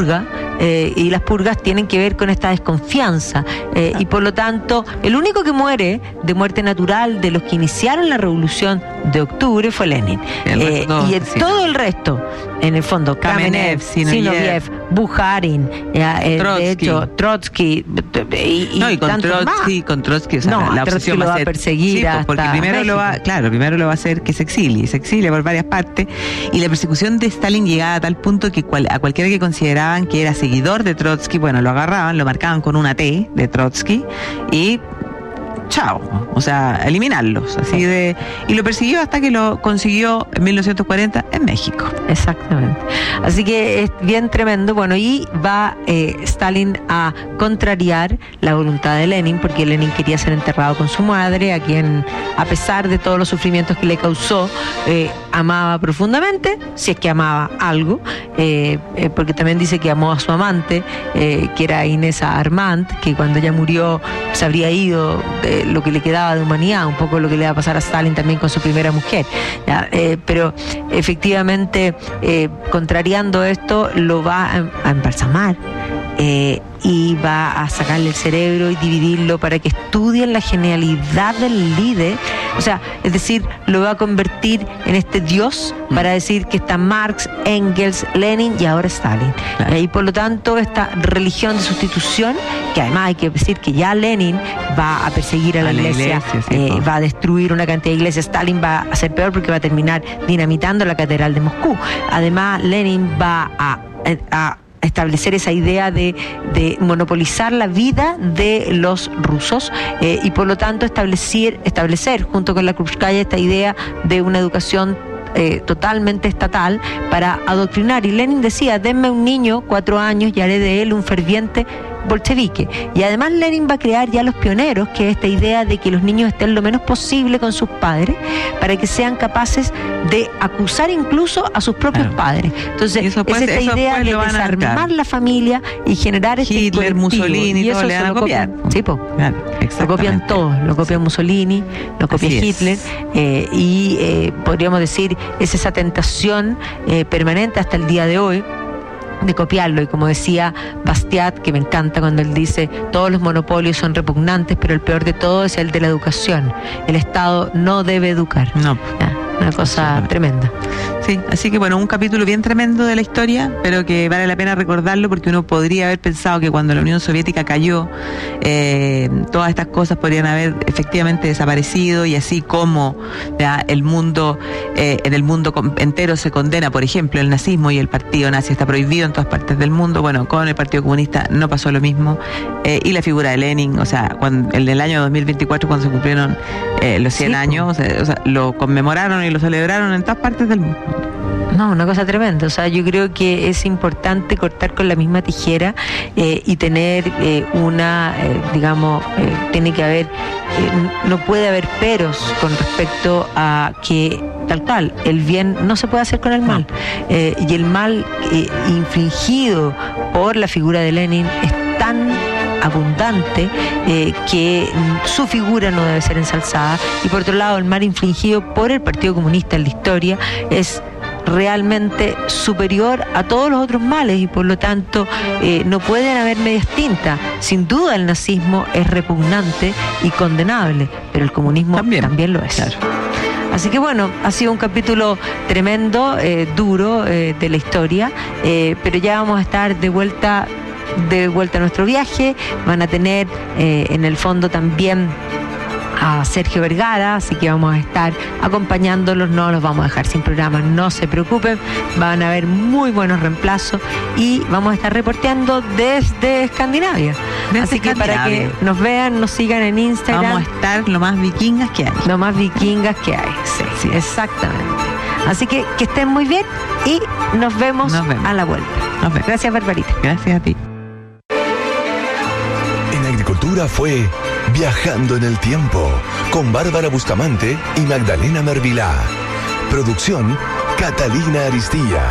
purga, y las purgas tienen que ver con esta desconfianza, y por lo tanto el único que muere de muerte natural de los que iniciaron la revolución de octubre fue Lenin, y todo el resto, en el fondo, Kamenev, Zinoviev, Bukharin, de hecho Trotsky, y con Trotsky, o sea, la obsesión va a perseguir hasta porque primero lo va a hacer que se exilie por varias partes, y la persecución de Stalin llegaba a tal punto que a cualquiera que consideraban que era seguidor de Trotsky, bueno, lo agarraban, lo marcaban con una T de Trotsky y chao, o sea, eliminarlos, así de, y lo persiguió hasta que lo consiguió en 1940 en México. Exactamente. Así que es bien tremendo. Bueno, y va Stalin a contrariar la voluntad de Lenin, porque Lenin quería ser enterrado con su madre, a quien, a pesar de todos los sufrimientos que le causó, amaba profundamente, si es que amaba algo, porque también dice que amó a su amante, que era Inés Armand, que cuando ella murió se habría ido lo que le quedaba de humanidad, un poco lo que le va a pasar a Stalin también con su primera mujer, ¿ya? Pero efectivamente, contrariando esto, lo va a embalsamar, y va a sacarle el cerebro y dividirlo para que estudien la genialidad del líder, o sea, es decir, lo va a convertir en este dios para decir que está Marx, Engels, Lenin y ahora Stalin. Claro. Y por lo tanto, esta religión de sustitución, que además hay que decir que ya Lenin va a perseguir a la iglesia, va a destruir una cantidad de iglesias, Stalin va a ser peor porque va a terminar dinamitando la catedral de Moscú. Además, Lenin va a establecer esa idea de monopolizar la vida de los rusos, y por lo tanto establecer junto con la Krupskaya esta idea de una educación totalmente estatal para adoctrinar. Y Lenin decía: denme un niño, 4 años, y haré de él un ferviente bolchevique. Y además Lenin va a crear ya los pioneros, que es esta idea de que los niños estén lo menos posible con sus padres, para que sean capaces de acusar incluso a sus propios padres. Entonces es esta idea de desarmar la familia y generar Hitler, Mussolini, y eso le van a copiar. Sí, lo copian todos, lo copian Mussolini, lo copia Hitler, y podríamos decir, es esa tentación permanente hasta el día de hoy de copiarlo. Y como decía Bastiat, que me encanta cuando él dice: todos los monopolios son repugnantes, pero el peor de todo es el de la educación. El Estado no debe educar. No. Una cosa tremenda. Sí, así que bueno, un capítulo bien tremendo de la historia, pero que vale la pena recordarlo, porque uno podría haber pensado que cuando la Unión Soviética cayó, todas estas cosas podrían haber efectivamente desaparecido, y así como el mundo, en el mundo entero se condena, por ejemplo, el nazismo, y el partido nazi está prohibido en todas partes del mundo. Bueno, con el Partido Comunista no pasó lo mismo, y la figura de Lenin, o sea, en el año 2024, cuando se cumplieron los 100 años, o sea, lo conmemoraron y lo celebraron en todas partes del mundo. No, una cosa tremenda. O sea, yo creo que es importante cortar con la misma tijera, y tener tiene que haber, no puede haber peros con respecto a que tal, el bien no se puede hacer con el mal. Y el mal infligido por la figura de Lenin es tan abundante, que su figura no debe ser ensalzada, y por otro lado el mal infligido por el Partido Comunista en la historia es realmente superior a todos los otros males, y por lo tanto no pueden haber medias tintas. Sin duda el nazismo es repugnante y condenable, pero el comunismo también lo es. Claro. Así que bueno, ha sido un capítulo tremendo, duro, de la historia, pero ya vamos a estar de vuelta a nuestro viaje. Van a tener en el fondo también a Sergio Vergara, así que vamos a estar acompañándolos, no los vamos a dejar sin programa, no se preocupen, van a haber muy buenos reemplazos, y vamos a estar reporteando desde Escandinavia. Así que para que nos vean, nos sigan en Instagram. Vamos a estar lo más vikingas que hay. Lo más vikingas que hay, sí, exactamente. Así que estén muy bien, y nos vemos a la vuelta. Gracias, Barbarita. Gracias a ti. En Agricultura fue Viajando en el Tiempo, con Bárbara Bustamante y Magdalena Mervilá. Producción, Catalina Aristía.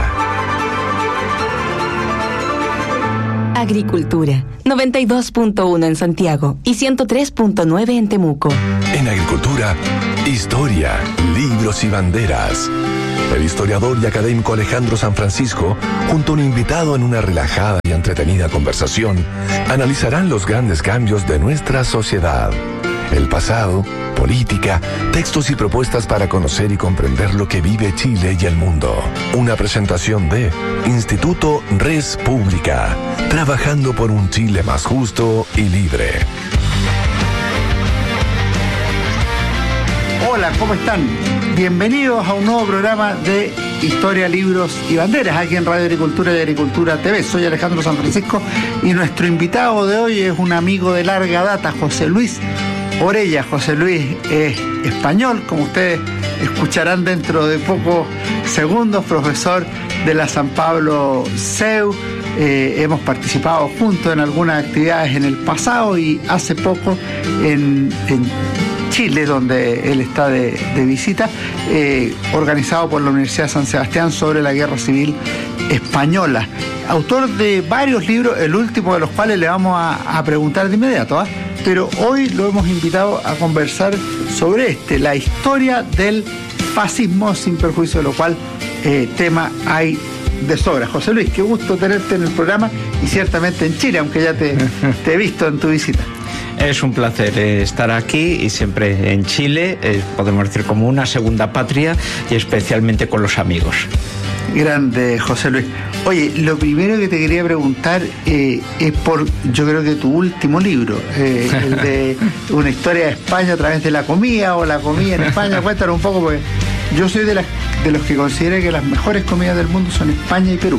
Agricultura, 92.1 en Santiago y 103.9 en Temuco. En Agricultura, historia, libros y banderas. El historiador y académico Alejandro San Francisco, junto a un invitado en una relajada y entretenida conversación, analizarán los grandes cambios de nuestra sociedad. El pasado, política, textos y propuestas para conocer y comprender lo que vive Chile y el mundo. Una presentación de Instituto Res Pública, trabajando por un Chile más justo y libre. Hola, ¿cómo están? Bienvenidos a un nuevo programa de Historia, Libros y Banderas, aquí en Radio Agricultura y Agricultura TV. Soy Alejandro San Francisco y nuestro invitado de hoy es un amigo de larga data, José Luis Orella. José Luis es español, como ustedes escucharán dentro de pocos segundos, profesor de la San Pablo CEU. Hemos participado juntos en algunas actividades en el pasado y hace poco en Chile, donde él está de visita, organizado por la Universidad de San Sebastián sobre la Guerra Civil Española. Autor de varios libros, el último de los cuales le vamos a preguntar de inmediato, pero hoy lo hemos invitado a conversar sobre la historia del fascismo, sin perjuicio de lo cual tema hay de sobra. José Luis, qué gusto tenerte en el programa y ciertamente en Chile, aunque ya te he visto en tu visita. Es un placer estar aquí y siempre en Chile, podemos decir como una segunda patria y especialmente con los amigos. Grande, José Luis. Oye, lo primero que te quería preguntar es por, yo creo que tu último libro, el de Una historia de España a través de la comida o la comida en España. Cuéntanos un poco, porque yo soy de los que considera que las mejores comidas del mundo son España y Perú.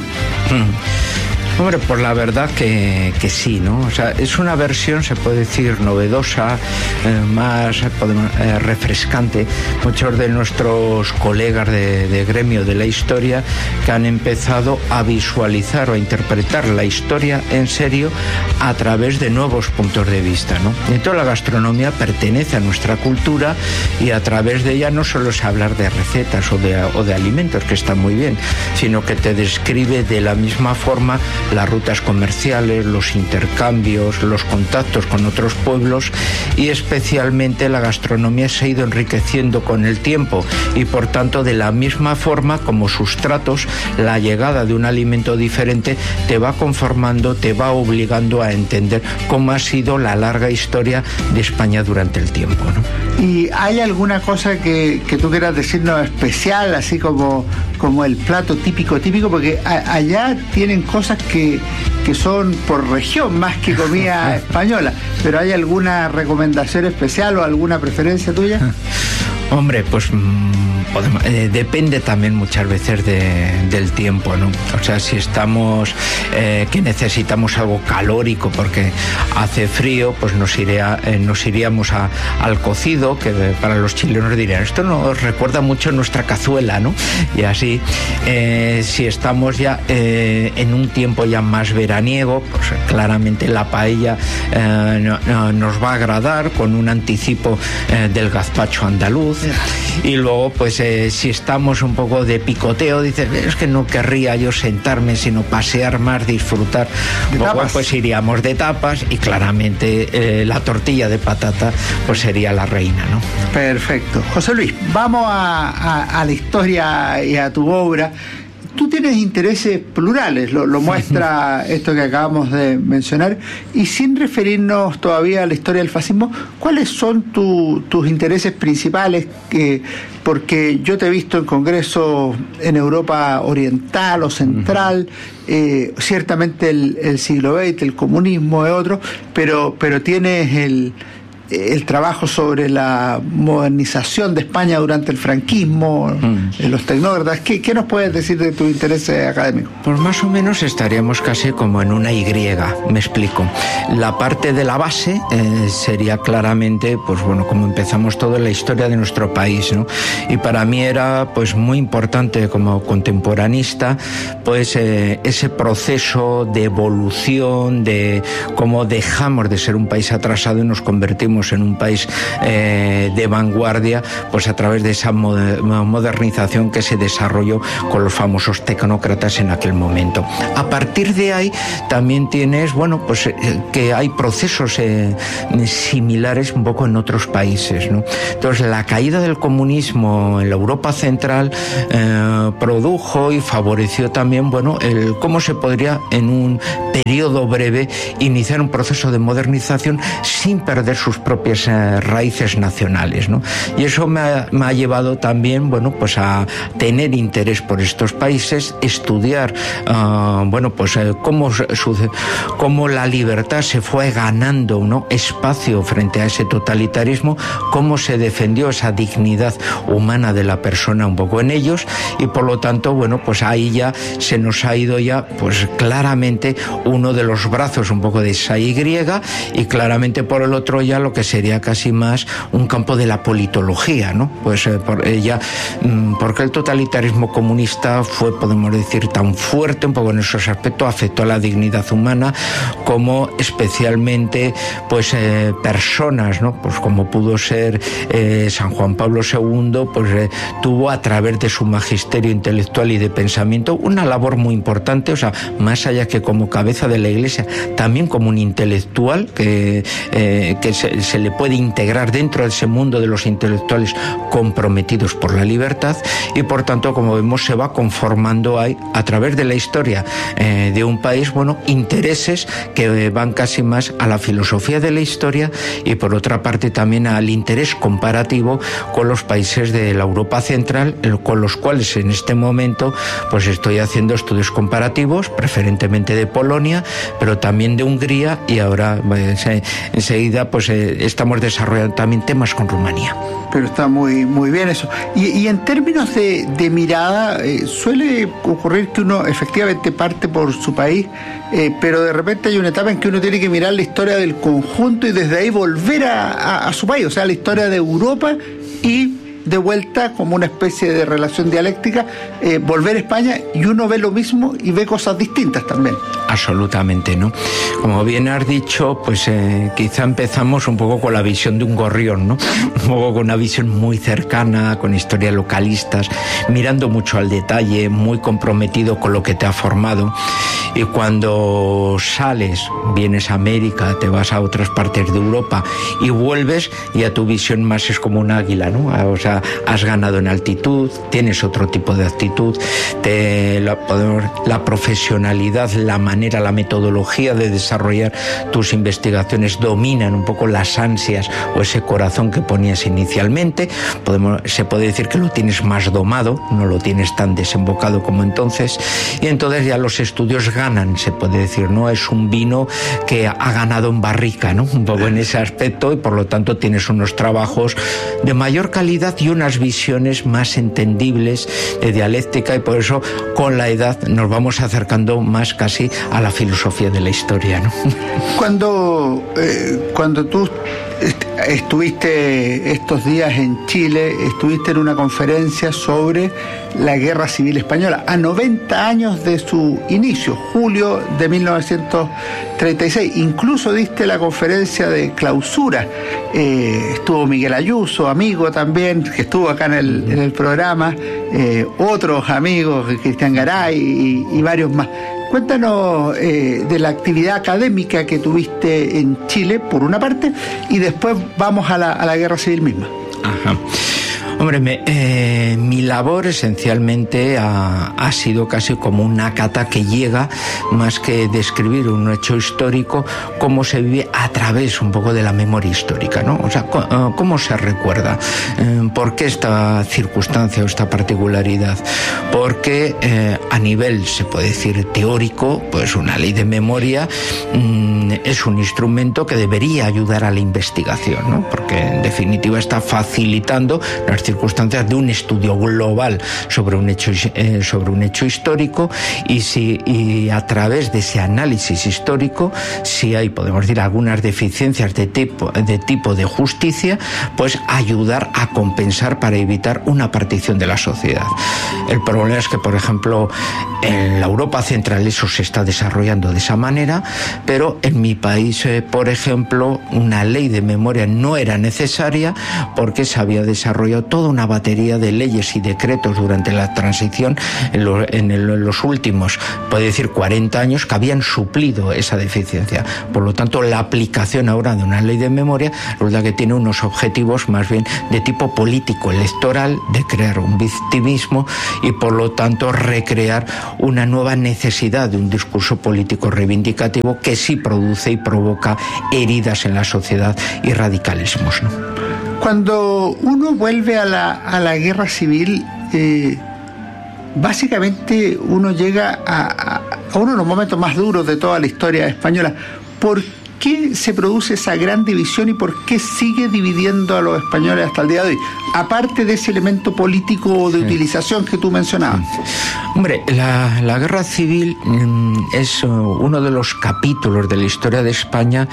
Hombre, pues la verdad que sí, ¿no? O sea, es una versión, se puede decir, novedosa, más refrescante. Muchos de nuestros colegas de gremio de la historia que han empezado a visualizar o a interpretar la historia en serio a través de nuevos puntos de vista, ¿no? Entonces la gastronomía pertenece a nuestra cultura y a través de ella no solo es hablar de recetas o de alimentos, que está muy bien, sino que te describe de la misma forma las rutas comerciales, los intercambios, los contactos con otros pueblos, y especialmente la gastronomía se ha ido enriqueciendo con el tiempo y por tanto de la misma forma como sustratos, la llegada de un alimento diferente te va conformando, te va obligando a entender cómo ha sido la larga historia de España durante el tiempo, ¿no? ¿Y hay alguna cosa que tú quieras decirnos especial, así como el plato típico? Porque allá tienen cosas que son por región más que comida española, pero ¿hay alguna recomendación especial o alguna preferencia tuya? Hombre, pues depende también muchas veces del tiempo, ¿no? O sea, si estamos que necesitamos algo calórico porque hace frío, pues nos iríamos al cocido, que para los chilenos dirían, esto nos recuerda mucho nuestra cazuela, ¿no? Y así, si estamos ya en un tiempo ya más veraniego, pues claramente la paella nos va a agradar con un anticipo del gazpacho andaluz. Y luego pues si estamos un poco de picoteo, dices, es que no querría yo sentarme sino pasear más, disfrutar un poco, pues iríamos de tapas y claramente la tortilla de patata pues sería la reina, ¿no? Perfecto. José Luis, vamos a la historia y a tu obra. Tú tienes intereses plurales, lo muestra esto que acabamos de mencionar, y sin referirnos todavía a la historia del fascismo, ¿cuáles son tus intereses principales? Porque yo te he visto en congresos en Europa Oriental o Central, ciertamente el siglo XX, el comunismo es otro, pero tienes el trabajo sobre la modernización de España durante el franquismo, los tecnócratas. ¿Qué nos puedes decir de tu interés académico? Pues más o menos estaríamos casi como en una Y, me explico. La parte de la base sería claramente, pues bueno, como empezamos toda la historia de nuestro país, ¿no? Y para mí era pues muy importante como contemporanista, pues ese proceso de evolución, de cómo dejamos de ser un país atrasado y nos convertimos convertirnos en un país de vanguardia, pues a través de esa modernización que se desarrolló con los famosos tecnócratas en aquel momento. A partir de ahí también tienes, bueno, pues que hay procesos similares un poco en otros países, ¿no? Entonces, la caída del comunismo en la Europa central produjo y favoreció también, bueno, cómo se podría en un periodo breve iniciar un proceso de modernización sin perder sus propias raíces nacionales, ¿no? Y eso me ha llevado también, bueno, pues a tener interés por estos países, estudiar, bueno, pues cómo la libertad se fue ganando, ¿no?, espacio frente a ese totalitarismo, cómo se defendió esa dignidad humana de la persona un poco en ellos, y por lo tanto, bueno, pues ahí ya se nos ha ido ya, pues claramente uno de los brazos un poco de esa Y, y claramente por el otro ya lo que sería casi más un campo de la politología, ¿no? Pues porque el totalitarismo comunista fue, podemos decir, tan fuerte un poco en esos aspectos, afectó a la dignidad humana, como especialmente pues personas, ¿no?, pues como pudo ser San Juan Pablo II, pues tuvo a través de su magisterio intelectual y de pensamiento una labor muy importante, o sea, más allá que como cabeza de la Iglesia, también como un intelectual que se le puede integrar dentro de ese mundo de los intelectuales comprometidos por la libertad, y por tanto, como vemos, se va conformando ahí, a través de la historia de un país, bueno, intereses que van casi más a la filosofía de la historia y por otra parte también al interés comparativo con los países de la Europa central, con los cuales en este momento pues estoy haciendo estudios comparativos, preferentemente de Polonia, pero también de Hungría, y ahora enseguida pues estamos desarrollando también temas con Rumanía. Pero está muy, muy bien eso. Y en términos de mirada, suele ocurrir que uno efectivamente parte por su país, pero de repente hay una etapa en que uno tiene que mirar la historia del conjunto y desde ahí volver a su país, o sea, la historia de Europa, y de vuelta, como una especie de relación dialéctica, volver a España, y uno ve lo mismo y ve cosas distintas también. Absolutamente, ¿no? Como bien has dicho, pues quizá empezamos un poco con la visión de un gorrión, ¿no? Un poco con una visión muy cercana, con historias localistas, mirando mucho al detalle, muy comprometido con lo que te ha formado. Y cuando sales, vienes a América, te vas a otras partes de Europa y vuelves, ya tu visión más es como un águila, ¿no? O sea, has ganado en altitud, tienes otro tipo de actitud, la profesionalidad, la manera, la metodología de desarrollar tus investigaciones dominan un poco las ansias o ese corazón que ponías inicialmente. Se puede decir que lo tienes más domado, no lo tienes tan desembocado como entonces, y entonces ya los estudios ganan, se puede decir, ¿no? Es un vino que ha ganado en barrica, ¿no? Un poco en ese aspecto, y por lo tanto tienes unos trabajos de mayor calidad y unas visiones más entendibles de dialéctica, y por eso con la edad nos vamos acercando más casi a la filosofía de la historia, ¿no? Cuando tú estuviste estos días en Chile, estuviste en una conferencia sobre la Guerra Civil Española, a 90 años de su inicio, julio de 1936. Incluso diste la conferencia de clausura. Estuvo Miguel Ayuso, amigo también, que estuvo acá en el programa, otros amigos, Cristian Garay y varios más. Cuéntanos de la actividad académica que tuviste en Chile, por una parte, y después vamos a la Guerra Civil misma. Ajá. Hombre, mi labor esencialmente ha sido casi como una cata que llega, más que describir un hecho histórico, cómo se vive a través un poco de la memoria histórica, ¿no? O sea, cómo se recuerda, por qué esta circunstancia o esta particularidad, porque a nivel, se puede decir, teórico, pues una ley de memoria es un instrumento que debería ayudar a la investigación, ¿no? Porque en definitiva está facilitando las circunstancias de un estudio global sobre un hecho histórico, y a través de ese análisis histórico, si hay, podemos decir, algunas deficiencias de tipo de justicia, pues ayudar a compensar para evitar una partición de la sociedad. El problema es que, por ejemplo, en la Europa central eso se está desarrollando de esa manera, pero en mi país, por ejemplo, una ley de memoria no era necesaria porque se había desarrollado toda una batería de leyes y decretos durante la transición en los últimos, puede decir, 40 años, que habían suplido esa deficiencia. Por lo tanto, la aplicación ahora de una ley de memoria resulta que tiene unos objetivos más bien de tipo político, electoral, de crear un victimismo y, por lo tanto, recrear una nueva necesidad de un discurso político reivindicativo que sí produce y provoca heridas en la sociedad y radicalismos, ¿no? Cuando uno vuelve a la guerra civil, básicamente uno llega a uno de los momentos más duros de toda la historia española. ¿Por qué se produce esa gran división y por qué sigue dividiendo a los españoles hasta el día de hoy? Aparte de ese elemento político de utilización que tú mencionabas. Hombre, la guerra civil es uno de los capítulos de la historia de España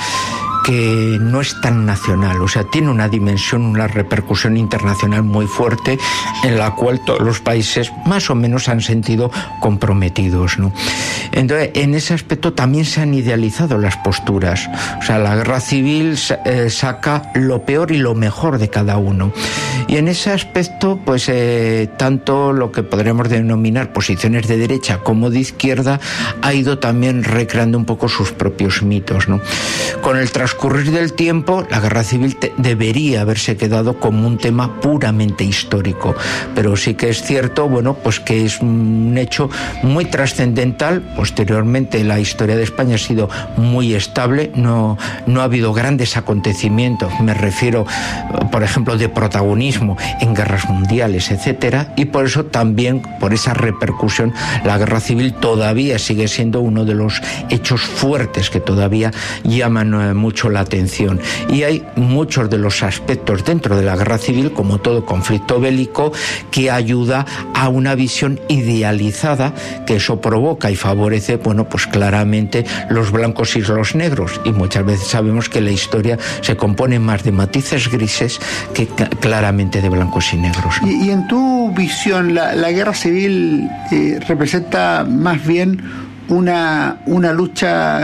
que no es tan nacional, o sea, tiene una dimensión, una repercusión internacional muy fuerte, en la cual todos los países más o menos han sentido comprometidos, ¿no? Entonces, en ese aspecto también se han idealizado las posturas, o sea, la guerra civil saca lo peor y lo mejor de cada uno, y en ese aspecto, pues tanto lo que podríamos denominar posiciones de derecha como de izquierda ha ido también recreando un poco sus propios mitos, ¿no? Con el transcurrir del tiempo, la guerra civil debería haberse quedado como un tema puramente histórico, pero sí que es cierto, bueno, pues que es un hecho muy trascendental. Posteriormente, la historia de España ha sido muy estable, no ha habido grandes acontecimientos, me refiero, por ejemplo, de protagonismo en guerras mundiales, etcétera, y por eso también, por esa repercusión, la guerra civil todavía sigue siendo uno de los hechos fuertes que todavía llaman mucho la atención, y hay muchos de los aspectos dentro de la guerra civil, como todo conflicto bélico, que ayuda a una visión idealizada, que eso provoca y favorece, bueno, pues claramente los blancos y los negros, y muchas veces sabemos que la historia se compone más de matices grises que claramente de blancos y negros, ¿no? Y en tu visión, la guerra civil representa más bien una lucha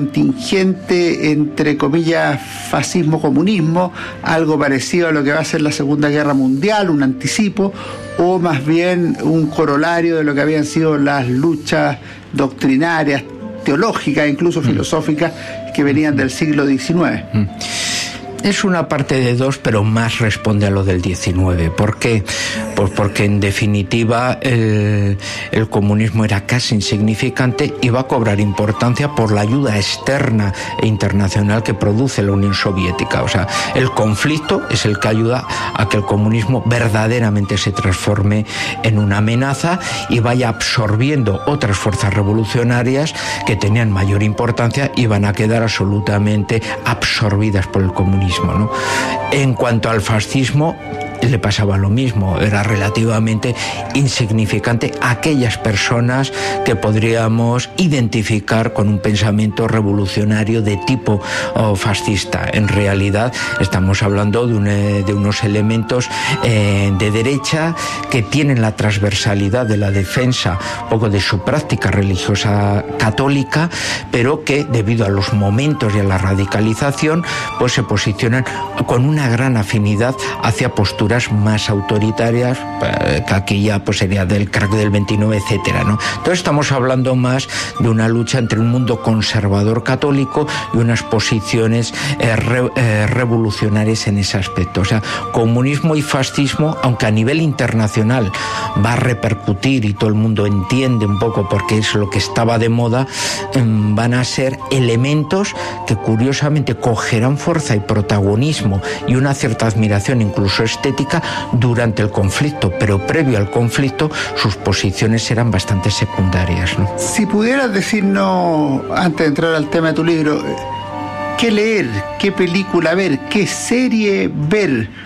contingente entre comillas fascismo-comunismo, algo parecido a lo que va a ser la Segunda Guerra Mundial, un anticipo, o más bien un corolario de lo que habían sido las luchas doctrinarias, teológicas, incluso filosóficas, que venían del siglo XIX. Es una parte de dos, pero más responde a lo del 19. ¿Por qué? Pues porque en definitiva el comunismo era casi insignificante y va a cobrar importancia por la ayuda externa e internacional que produce la Unión Soviética. O sea, el conflicto es el que ayuda a que el comunismo verdaderamente se transforme en una amenaza y vaya absorbiendo otras fuerzas revolucionarias que tenían mayor importancia y van a quedar absolutamente absorbidas por el comunismo, ¿no? En cuanto al fascismo, le pasaba lo mismo, era relativamente insignificante aquellas personas que podríamos identificar con un pensamiento revolucionario de tipo fascista. En realidad estamos hablando de unos elementos de derecha que tienen la transversalidad de la defensa un poco de su práctica religiosa católica, pero que debido a los momentos y a la radicalización pues se posicionan con una gran afinidad hacia posturas más autoritarias, que aquí ya pues sería del crack del 29, etcétera, ¿no? Entonces estamos hablando más de una lucha entre un mundo conservador católico y unas posiciones revolucionarias en ese aspecto. O sea, comunismo y fascismo, aunque a nivel internacional va a repercutir y todo el mundo entiende un poco porque es lo que estaba de moda, van a ser elementos que curiosamente cogerán fuerza y protagonismo y una cierta admiración, incluso estética, durante el conflicto, pero previo al conflicto sus posiciones eran bastante secundarias, ¿no? Si pudieras decirnos, antes de entrar al tema de tu libro, qué leer, qué película ver, qué serie ver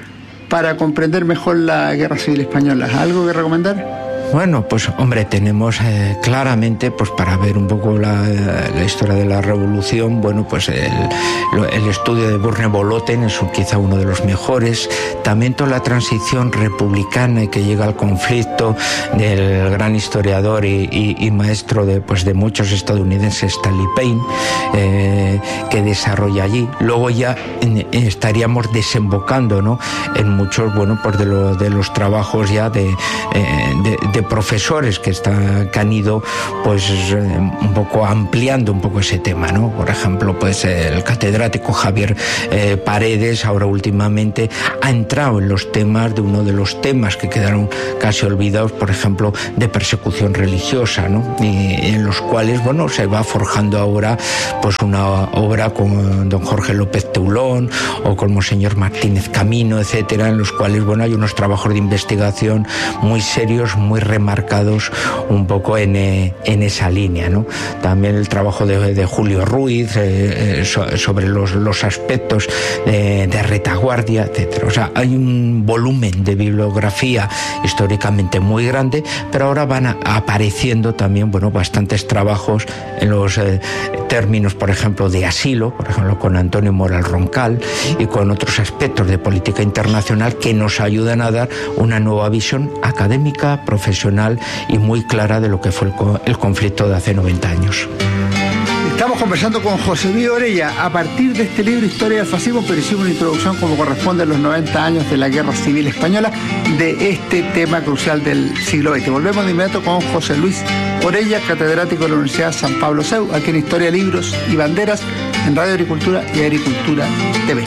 para comprender mejor la Guerra Civil Española? ¿Algo que recomendar? Bueno, pues hombre, tenemos claramente, pues para ver un poco la historia de la Revolución, bueno, pues el estudio de Burne-Boloten es quizá uno de los mejores. También toda la transición republicana que llega al conflicto del gran historiador y maestro de muchos estadounidenses, Stanley Payne, que desarrolla allí. Luego ya estaríamos desembocando, ¿no?, en muchos, bueno, pues de los trabajos ya de profesores que han ido pues un poco ampliando un poco ese tema, ¿no? Por ejemplo, pues el catedrático Javier Paredes ahora últimamente ha entrado en los temas de uno de los temas que quedaron casi olvidados, por ejemplo, de persecución religiosa, ¿no? Y en los cuales, bueno, se va forjando ahora pues una obra con don Jorge López Teulón o con Monseñor Martínez Camino, etcétera, en los cuales, bueno, hay unos trabajos de investigación muy serios, muy remarcados un poco en esa línea, ¿no? También el trabajo de Julio Ruiz sobre los aspectos de retaguardia, etcétera. O sea, hay un volumen de bibliografía históricamente muy grande, pero ahora van apareciendo también, bueno, bastantes trabajos en los términos, por ejemplo, de asilo, por ejemplo, con Antonio Moral Roncal y con otros aspectos de política internacional que nos ayudan a dar una nueva visión académica, profesional y muy clara de lo que fue el conflicto de hace 90 años. Estamos conversando con José Luis Orella a partir de este libro Historia del Fascismo, pero hicimos una introducción como corresponde a los 90 años de la Guerra Civil Española, de este tema crucial del siglo XX. Volvemos de inmediato con José Luis Orella, catedrático de la Universidad San Pablo CEU, aquí en Historia, Libros y Banderas, en Radio Agricultura y Agricultura TV.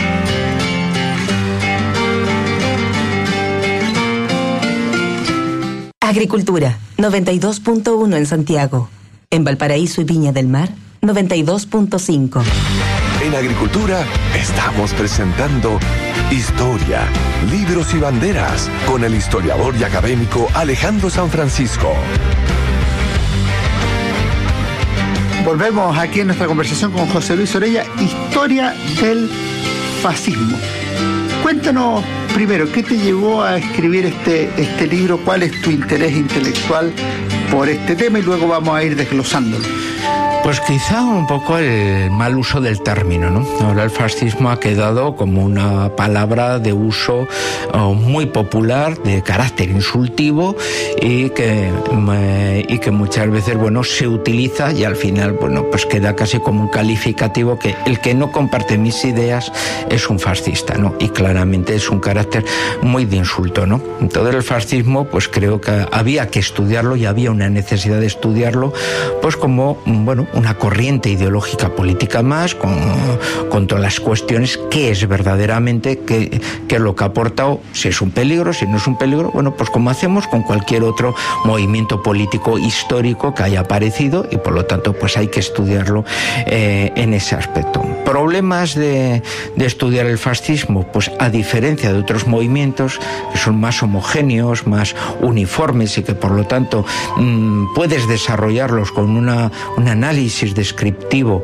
Agricultura, 92.1 en Santiago. En Valparaíso y Viña del Mar, 92.5. En Agricultura estamos presentando Historia, Libros y Banderas con el historiador y académico Alejandro San Francisco. Volvemos aquí en nuestra conversación con José Luis Orella, Historia del Fascismo. Cuéntanos primero, ¿qué te llevó a escribir este libro? ¿Cuál es tu interés intelectual por este tema? Y luego vamos a ir desglosándolo. Pues quizá un poco el mal uso del término, ¿no? Ahora el fascismo ha quedado como una palabra de uso muy popular, de carácter insultivo y que muchas veces, bueno, se utiliza y al final, bueno, pues queda casi como un calificativo que el que no comparte mis ideas es un fascista, ¿no? Y claramente es un carácter muy de insulto, ¿no? Entonces el fascismo, pues creo que había que estudiarlo y había una necesidad de estudiarlo, pues como, bueno, una corriente ideológica política más, con todas las cuestiones, qué es verdaderamente, qué es lo que ha aportado, si es un peligro, si no es un peligro, bueno, pues como hacemos con cualquier otro movimiento político histórico que haya aparecido y por lo tanto pues hay que estudiarlo en ese aspecto. Problemas de estudiar el fascismo, pues a diferencia de otros movimientos que son más homogéneos, más uniformes y que por lo tanto puedes desarrollarlos con un análisis descriptivo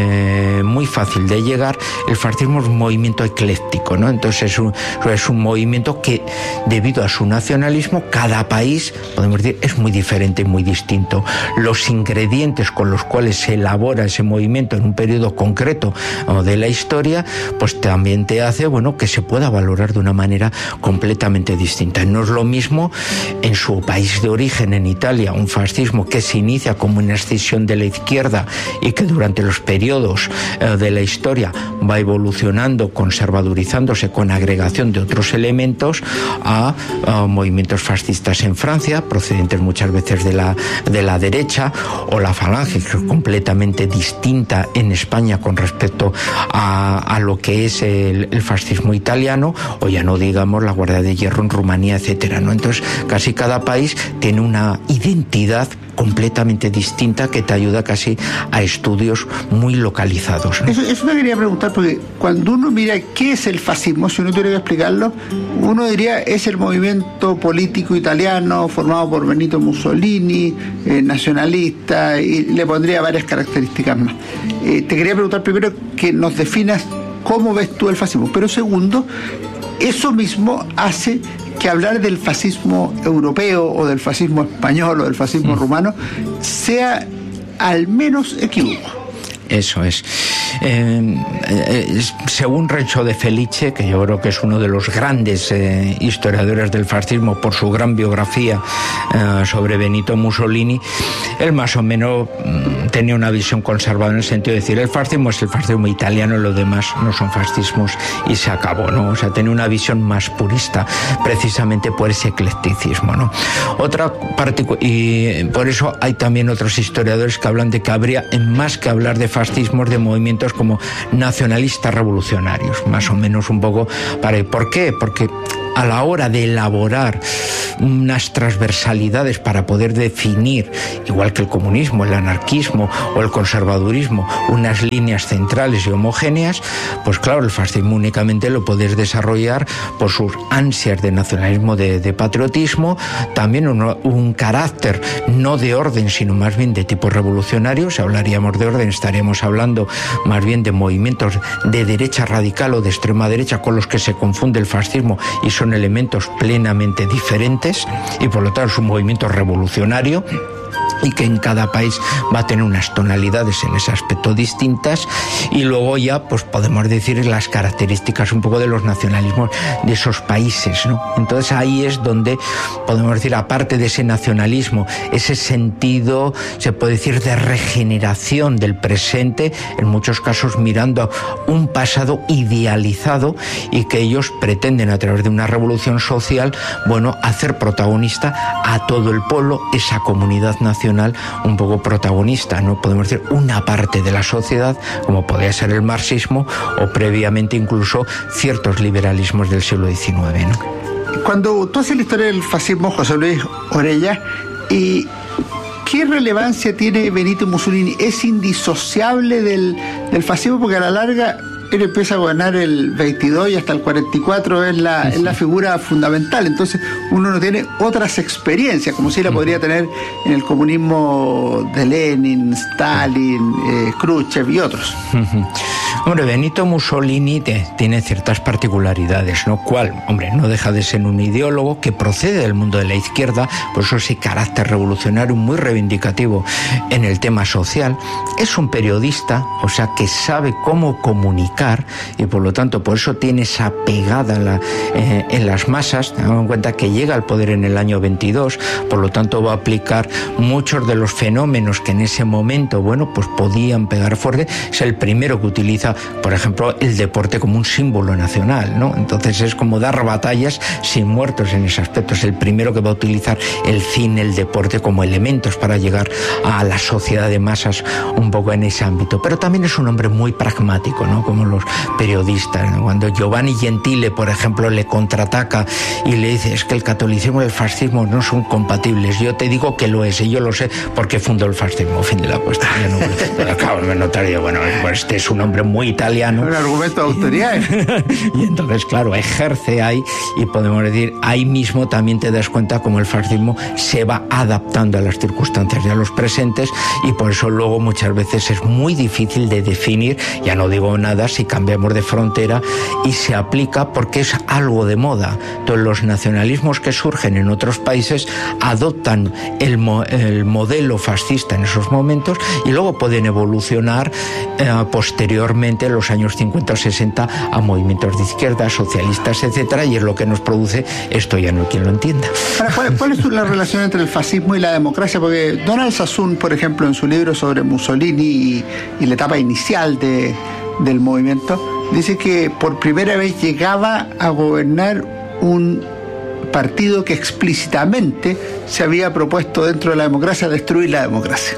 muy fácil de llegar, el fascismo es un movimiento ecléctico, ¿no? Entonces es un movimiento que, debido a su nacionalismo, cada país, podemos decir, es muy diferente y muy distinto. Los ingredientes con los cuales se elabora ese movimiento en un periodo concreto de la historia, pues también te hace, bueno, que se pueda valorar de una manera completamente distinta. No es lo mismo en su país de origen, en Italia, un fascismo que se inicia como una escisión de la izquierda y que durante los periodos de la historia va evolucionando, conservadurizándose con agregación de otros elementos a movimientos fascistas en Francia, procedentes muchas veces de la derecha, o la Falange, que es completamente distinta en España con respecto a lo que es el fascismo italiano, o ya no digamos la Guardia de Hierro en Rumanía, etcétera, ¿no? Entonces casi cada país tiene una identidad completamente distinta que te ayuda casi a estudios muy localizados, ¿no? Eso me quería preguntar, porque cuando uno mira qué es el fascismo, si uno tuviera que explicarlo, uno diría es el movimiento político italiano formado por Benito Mussolini, nacionalista, y le pondría varias características más. Te quería preguntar primero que nos definas cómo ves tú el fascismo, pero segundo, eso mismo hace que hablar del fascismo europeo o del fascismo español o del fascismo rumano sea al menos equívoco. Eso es. Según Renzo de Felice, que yo creo que es uno de los grandes historiadores del fascismo por su gran biografía sobre Benito Mussolini, él más o menos tenía una visión conservadora en el sentido de decir, el fascismo es el fascismo italiano, lo demás no son fascismos y se acabó, ¿no? O sea, tenía una visión más purista, precisamente por ese eclecticismo, ¿no? Y por eso hay también otros historiadores que hablan de que habría, más que hablar de fascismos, de movimientos como nacionalistas revolucionarios, más o menos un poco. ¿Por qué? Porque a la hora de elaborar unas transversalidades para poder definir, igual que el comunismo, el anarquismo o el conservadurismo, unas líneas centrales y homogéneas, pues claro, el fascismo únicamente lo puedes desarrollar por sus ansias de nacionalismo, de patriotismo, también un carácter no de orden, sino más bien de tipo revolucionario. Si hablaríamos de orden, estaríamos hablando más bien de movimientos de derecha radical o de extrema derecha con los que se confunde el fascismo y son elementos plenamente diferentes, y por lo tanto es un movimiento revolucionario y que en cada país va a tener unas tonalidades en ese aspecto distintas, y luego ya pues podemos decir las características un poco de los nacionalismos de esos países, ¿no? Entonces ahí es donde podemos decir, aparte de ese nacionalismo, ese sentido, se puede decir, de regeneración del presente, en muchos casos mirando a un pasado idealizado, y que ellos pretenden a través de una revolución social, bueno, hacer protagonista a todo el pueblo, esa comunidad nacional un poco protagonista, ¿no? Podemos decir una parte de la sociedad, como podría ser el marxismo o previamente incluso ciertos liberalismos del siglo XIX, ¿no? Cuando tú haces la historia del fascismo, José Luis Orella, ¿qué relevancia tiene Benito Mussolini? ¿Es indisociable del fascismo? Porque a la larga él empieza a gobernar el 22 y hasta el 44 es la figura fundamental. Entonces uno no tiene otras experiencias, como si la podría tener en el comunismo de Lenin, Stalin, Khrushchev y otros. Hombre, Benito Mussolini tiene ciertas particularidades, ¿no? ¿Cuál? Hombre, no deja de ser un ideólogo que procede del mundo de la izquierda, por eso ese carácter revolucionario muy reivindicativo en el tema social. Es un periodista, o sea, que sabe cómo comunicar, y por lo tanto por eso tiene esa pegada en las masas. Tengamos en cuenta que llega al poder en el año 22, por lo tanto va a aplicar muchos de los fenómenos que en ese momento, bueno, pues podían pegar fuerte. Es el primero que utiliza, por ejemplo, el deporte como un símbolo nacional, ¿no? Entonces es como dar batallas sin muertos en ese aspecto. Es el primero que va a utilizar el cine, el deporte como elementos para llegar a la sociedad de masas un poco en ese ámbito. Pero también es un hombre muy pragmático, ¿no? Como los periodistas, ¿no? Cuando Giovanni Gentile, por ejemplo, le contraataca y le dice, es que el catolicismo y el fascismo no son compatibles. Yo te digo que lo es, y yo lo sé porque fundó el fascismo. Fin de la cuestión. Pero acabo de notar, bueno, pues este es un hombre muy italiano. Un argumento de autoridad. Y entonces, claro, ejerce ahí, y podemos decir, ahí mismo también te das cuenta cómo el fascismo se va adaptando a las circunstancias y a los presentes, y por eso luego muchas veces es muy difícil de definir, ya no digo nada si cambiamos de frontera, y se aplica porque es algo de moda. Entonces los nacionalismos que surgen en otros países adoptan el modelo fascista en esos momentos, y luego pueden evolucionar posteriormente en los años 50 o 60 a movimientos de izquierda, socialistas, etcétera, y es lo que nos produce esto, ya no hay quien lo entienda. Ahora, ¿cuál es la relación entre el fascismo y la democracia? Porque Donald Sassoon, por ejemplo, en su libro sobre Mussolini y la etapa inicial del movimiento, dice que por primera vez llegaba a gobernar un partido que explícitamente se había propuesto dentro de la democracia destruir la democracia.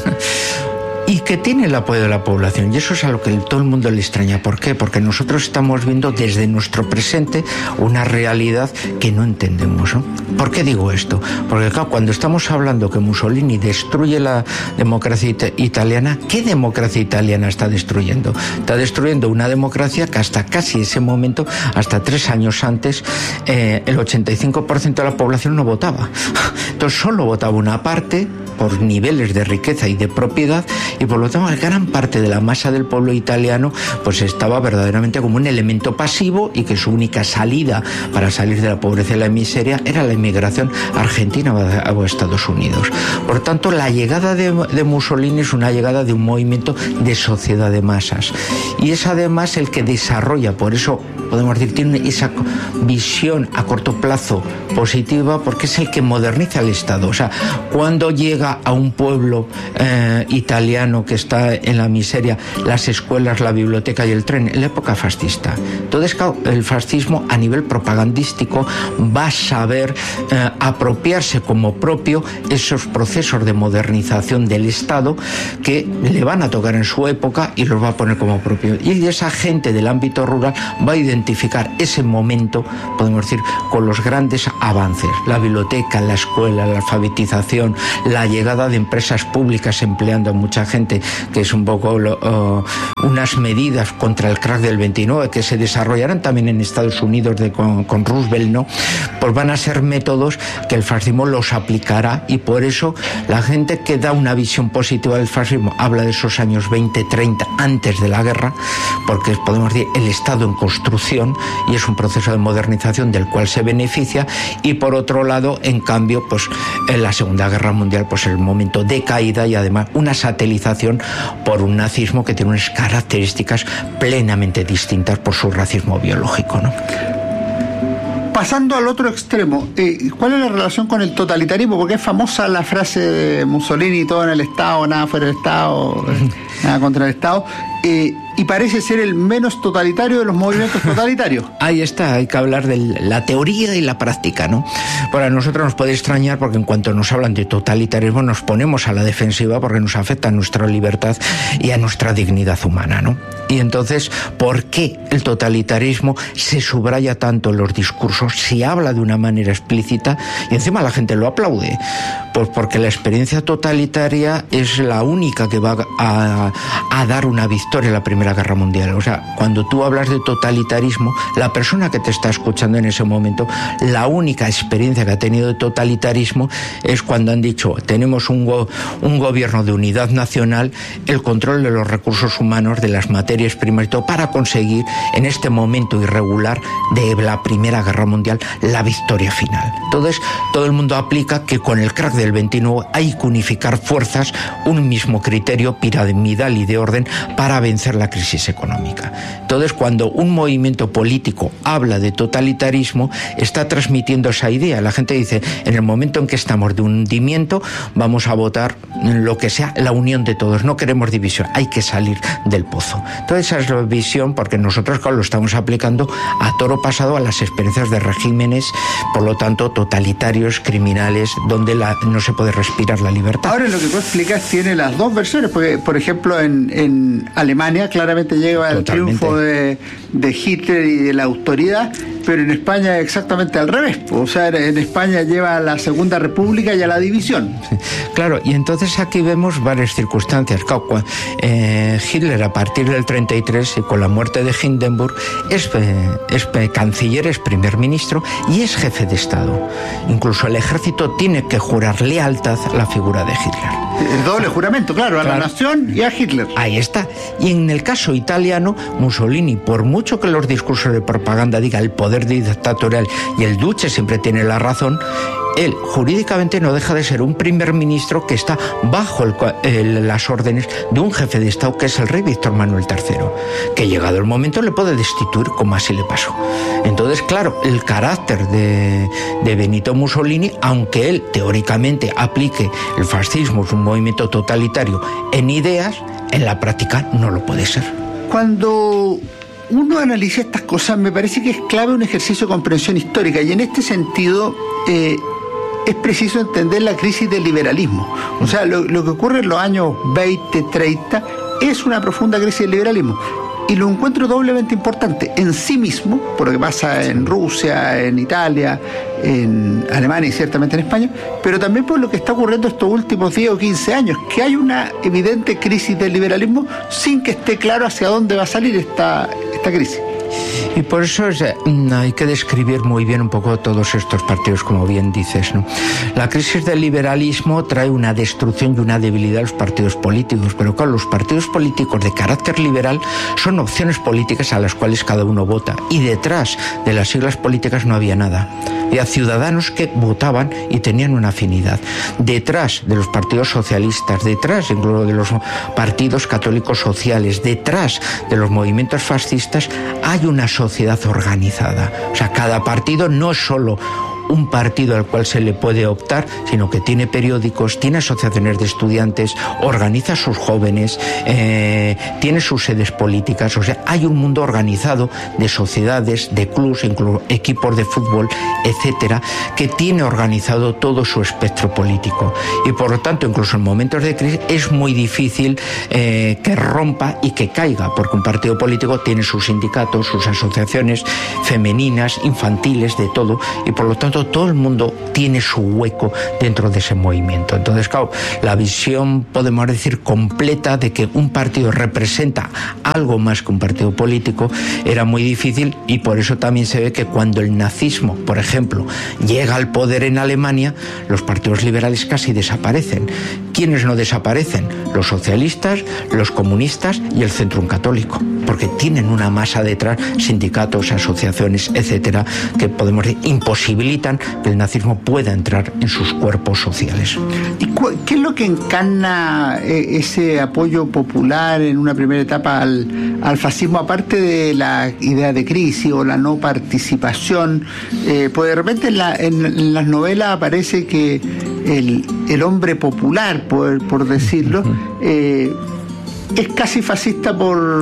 Y que tiene el apoyo de la población, y eso es a lo que todo el mundo le extraña. ¿Por qué? Porque nosotros estamos viendo desde nuestro presente una realidad que no entendemos, ¿no? ¿Por qué digo esto? Porque claro, cuando estamos hablando que Mussolini destruye la democracia italiana, ¿qué democracia italiana está destruyendo? Está destruyendo una democracia que hasta casi ese momento, hasta 3 años antes, el 85% de la población no votaba. Entonces solo votaba una parte por niveles de riqueza y de propiedad, y por lo tanto gran parte de la masa del pueblo italiano pues estaba verdaderamente como un elemento pasivo y que su única salida para salir de la pobreza y la miseria era la inmigración argentina a Estados Unidos. Por tanto, la llegada de Mussolini es una llegada de un movimiento de sociedad de masas y es además el que desarrolla, por eso podemos decir, tiene esa visión a corto plazo positiva porque es el que moderniza el Estado. O sea, cuando llega a un pueblo italiano que está en la miseria, las escuelas, la biblioteca y el tren, en la época fascista. Entonces, el fascismo a nivel propagandístico va a saber apropiarse como propio esos procesos de modernización del Estado que le van a tocar en su época y los va a poner como propio. Y esa gente del ámbito rural va a identificar ese momento, podemos decir, con los grandes avances. La biblioteca, la escuela, la alfabetización, la llegada de empresas públicas empleando a mucha gente, que es un poco unas medidas contra el crack del 29 que se desarrollarán también en Estados Unidos con Roosevelt, ¿no? Pues van a ser métodos que el fascismo los aplicará y por eso la gente que da una visión positiva del fascismo habla de esos años 20, 30 antes de la guerra, porque es, podemos decir, el Estado en construcción y es un proceso de modernización del cual se beneficia, y por otro lado, en cambio, pues en la Segunda Guerra Mundial, pues el momento de caída y además una satelización por un nazismo que tiene unas características plenamente distintas por su racismo biológico, ¿no? Pasando al otro extremo, ¿cuál es la relación con el totalitarismo? Porque es famosa la frase de Mussolini, todo en el Estado, nada fuera del Estado, nada contra el Estado, y parece ser el menos totalitario de los movimientos totalitarios. Ahí está, hay que hablar de la teoría y la práctica, ¿no? Para nosotros nos puede extrañar porque en cuanto nos hablan de totalitarismo nos ponemos a la defensiva porque nos afecta a nuestra libertad y a nuestra dignidad humana, ¿no? Y entonces, ¿por qué el totalitarismo se subraya tanto en los discursos, se habla de una manera explícita y encima la gente lo aplaude? Pues porque la experiencia totalitaria es la única que va a dar una victoria en la Primera Guerra Mundial. O sea, cuando tú hablas de totalitarismo, la persona que te está escuchando en ese momento, la única experiencia que ha tenido de totalitarismo es cuando han dicho, tenemos un gobierno de unidad nacional, el control de los recursos humanos, de las materias primas y todo, para conseguir en este momento irregular de la Primera Guerra Mundial la victoria final. Entonces, todo el mundo aplica que con el crack del 29 hay que unificar fuerzas, un mismo criterio piramidal y de orden para vencer la crisis económica. Entonces, cuando un movimiento político habla de totalitarismo, está transmitiendo esa idea. La gente dice, en el momento en que estamos de hundimiento, vamos a votar lo que sea, la unión de todos. No queremos división, hay que salir del pozo. Entonces, esa es la visión, porque nosotros lo estamos aplicando a toro pasado a las experiencias de regímenes, por lo tanto, totalitarios, criminales, donde no se puede respirar la libertad. Ahora, lo que tú explicas tiene las dos versiones, porque, por ejemplo, en Alemania claramente llega el triunfo de Hitler y de la autoridad, pero en España exactamente al revés. O sea, en España lleva a la Segunda República y a la división. Sí, claro, y entonces aquí vemos varias circunstancias. Hitler, a partir del 33 y con la muerte de Hindenburg, es canciller, es primer ministro y es jefe de Estado. Incluso el ejército tiene que jurar lealtad a la figura de Hitler. El doble juramento, claro, a la nación y a Hitler. Ahí está. Y en el caso italiano, Mussolini, por mucho que los discursos de propaganda digan el poder dictatorial y el duce siempre tiene la razón, él jurídicamente no deja de ser un primer ministro que está bajo las órdenes de un jefe de Estado que es el rey Víctor Manuel III, que llegado el momento le puede destituir, como así le pasó. Entonces, claro, el carácter de Benito Mussolini, aunque él teóricamente aplique el fascismo, es un movimiento totalitario en ideas, en la práctica no lo puede ser. Cuando uno analiza estas cosas, me parece que es clave un ejercicio de comprensión histórica, y en este sentido es preciso entender la crisis del liberalismo. O sea, lo que ocurre en los años 20, 30 es una profunda crisis del liberalismo. Y lo encuentro doblemente importante en sí mismo, por lo que pasa en Rusia, en Italia, en Alemania y ciertamente en España, pero también por lo que está ocurriendo estos últimos 10 o 15 años, que hay una evidente crisis del liberalismo sin que esté claro hacia dónde va a salir esta crisis. Y por eso hay que describir muy bien un poco todos estos partidos, como bien dices, ¿no? La crisis del liberalismo trae una destrucción y una debilidad a los partidos políticos, pero claro, los partidos políticos de carácter liberal son opciones políticas a las cuales cada uno vota, y detrás de las siglas políticas no había nada. Había ciudadanos que votaban y tenían una afinidad. Detrás de los partidos socialistas, detrás incluso de los partidos católicos sociales, detrás de los movimientos fascistas, hay una sociedad organizada. O sea, cada partido no es solo un partido al cual se le puede optar, sino que tiene periódicos, tiene asociaciones de estudiantes, organiza a sus jóvenes, tiene sus sedes políticas. O sea, hay un mundo organizado de sociedades, de clubs, incluso equipos de fútbol, etcétera, que tiene organizado todo su espectro político. Y por lo tanto, incluso en momentos de crisis, es muy difícil que rompa y que caiga, porque un partido político tiene sus sindicatos, sus asociaciones femeninas, infantiles, de todo, y por lo tanto todo el mundo tiene su hueco dentro de ese movimiento. Entonces, claro, la visión, podemos decir, completa de que un partido representa algo más que un partido político era muy difícil, y por eso también se ve que cuando el nazismo, por ejemplo, llega al poder en Alemania, los partidos liberales casi desaparecen. ¿Quiénes no desaparecen? Los socialistas, los comunistas y el Centrum Católico, porque tienen una masa detrás, sindicatos, asociaciones, etcétera, que podemos decir imposibilitan que el nazismo pueda entrar en sus cuerpos sociales. ¿Y qué es lo que encarna ese apoyo popular en una primera etapa al fascismo, aparte de la idea de crisis o la no participación? Pues de repente en las novelas aparece que el hombre popular, por decirlo, es casi fascista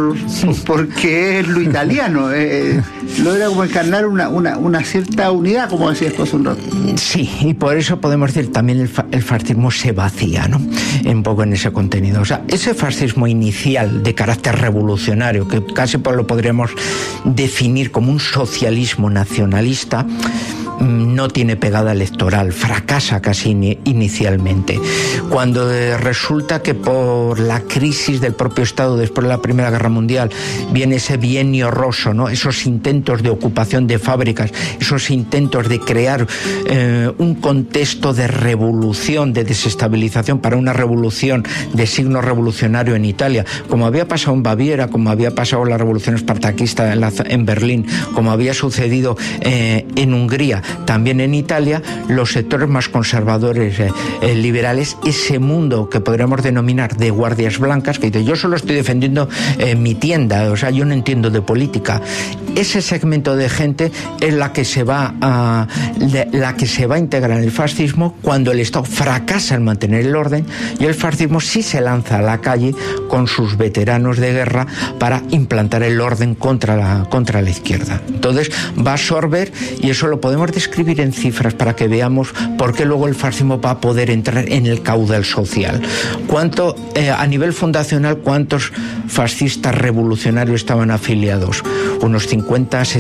porque es lo italiano. Logra como encarnar una cierta unidad, como decías tú hace un rato. Sí, y por eso podemos decir también el fascismo se vacía, ¿no? Un poco en ese contenido. O sea, ese fascismo inicial de carácter revolucionario, que casi lo podríamos definir como un socialismo nacionalista, no tiene pegada electoral, fracasa casi inicialmente. Cuando resulta que por la crisis del propio Estado después de la Primera Guerra Mundial viene ese bienio roso, ¿no? Esos intentos de ocupación de fábricas, esos intentos de crear un contexto de revolución, de desestabilización para una revolución de signo revolucionario en Italia, como había pasado en Baviera, como había pasado en la revolución espartaquista en Berlín, como había sucedido en Hungría, también en Italia. Los sectores más conservadores, liberales, ese mundo que podríamos denominar de guardias blancas, que dice, yo solo estoy defendiendo mi tienda, o sea, yo no entiendo de política. Ese segmento de gente es la que se va a integrar en el fascismo cuando el Estado fracasa en mantener el orden, y el fascismo sí se lanza a la calle con sus veteranos de guerra para implantar el orden contra la izquierda. Entonces va a absorber, y eso lo podemos describir en cifras para que veamos por qué luego el fascismo va a poder entrar en el caudal social. ¿Cuánto, a nivel fundacional, cuántos fascistas revolucionarios estaban afiliados? Unos 50 a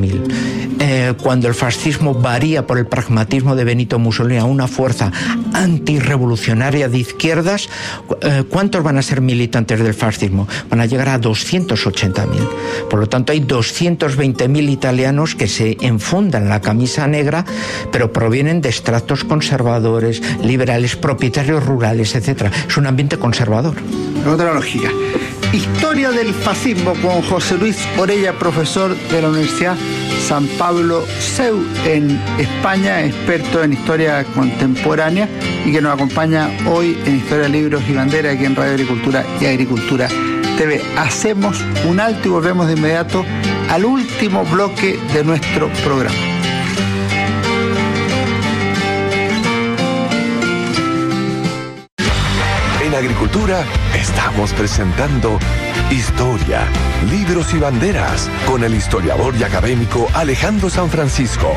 60.000. Cuando el fascismo varía por el pragmatismo de Benito Mussolini a una fuerza antirrevolucionaria de izquierdas, ¿cuántos van a ser militantes del fascismo? Van a llegar a 280.000. Por lo tanto, hay 220.000 italianos que se enfundan la camisa negra, pero provienen de estratos conservadores, liberales, propietarios rurales, etcétera. Es un ambiente conservador. Otra lógica. Historia del fascismo con José Luis Orella, profesor de la Universidad San Pablo CEU en España, experto en historia contemporánea, y que nos acompaña hoy en Historia, Libros y Banderas aquí en Radio Agricultura y Agricultura TV. Hacemos un alto y volvemos de inmediato al último bloque de nuestro programa. En Agricultura estamos presentando Historia, Libros y Banderas con el historiador y académico Alejandro San Francisco.